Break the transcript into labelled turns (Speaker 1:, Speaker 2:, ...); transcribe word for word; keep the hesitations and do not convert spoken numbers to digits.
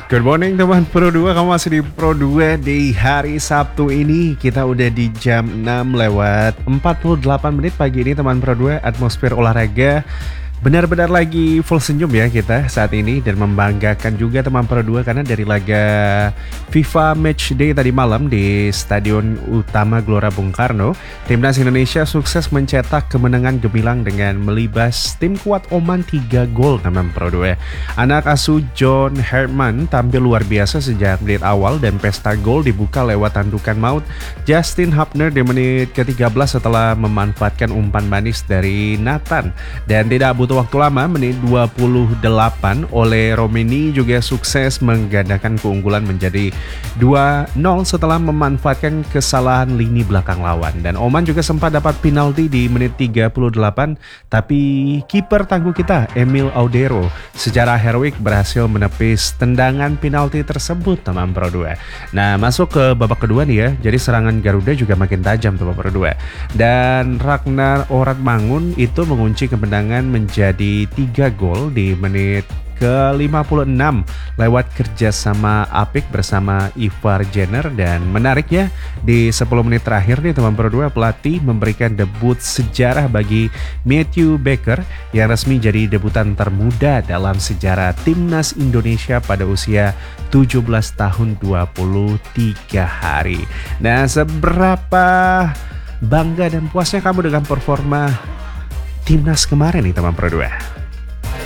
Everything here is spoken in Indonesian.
Speaker 1: Good morning teman Pro dua, kamu masih di Pro dua di hari Sabtu ini. Kita udah di jam enam lewat empat puluh delapan menit pagi ini teman Pro dua. Atmosfer olahraga benar-benar lagi full senyum ya kita saat ini, dan membanggakan juga teman Pro dua karena dari laga FIFA Matchday tadi malam di Stadion Utama Gelora Bung Karno, Timnas Indonesia sukses mencetak kemenangan gemilang dengan melibas tim kuat Oman tiga gol teman Pro dua. Anak asuh John Herman tampil luar biasa sejak menit awal, dan pesta gol dibuka lewat tandukan maut Justin Hubner di menit ke tiga belas setelah memanfaatkan umpan manis dari Nathan. Dan tidak butuh waktu lama, menit dua puluh delapan oleh Romeni juga sukses menggandakan keunggulan menjadi dua nol setelah memanfaatkan kesalahan lini belakang lawan. Dan Oman juga sempat dapat penalti di menit tiga puluh delapan, tapi kiper tangguh kita Emil Audero secara heroik berhasil menepis tendangan penalti tersebut teman Pro dua. Nah, masuk ke babak kedua nih ya. Jadi serangan Garuda juga makin tajam teman Pro dua. Dan Ragnar Oratmangun itu mengunci kemenangan menjadi jadi tiga gol di menit ke lima puluh enam lewat kerjasama apik bersama Ivar Jenner. Dan menariknya di sepuluh menit terakhir nih teman Pro dua, pelatih memberikan debut sejarah bagi Matthew Baker yang resmi jadi debutan termuda dalam sejarah Timnas Indonesia pada usia tujuh belas tahun dua puluh tiga hari. Nah, seberapa bangga dan puasnya kamu dengan performa Timnas kemarin nih teman Pro dua?